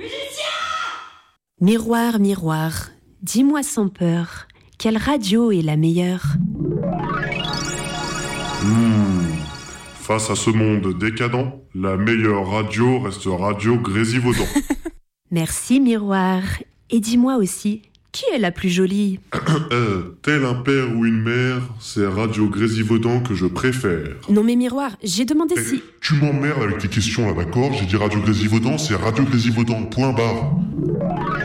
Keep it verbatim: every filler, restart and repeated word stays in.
Miroir, miroir, dis-moi sans peur, quelle radio est la meilleure ? Mmh. Face à ce monde décadent, la meilleure radio reste Radio Grésivaudan. Merci, miroir. Et dis-moi aussi, qui est la plus jolie ? euh, Tel un père ou une mère, c'est Radio Grésivaudan que je préfère. Non mais miroir, j'ai demandé Eh, si... Tu m'emmerdes avec tes questions là, d'accord ? J'ai dit Radio Grésivaudan, c'est Radio Grésivaudan, point barre.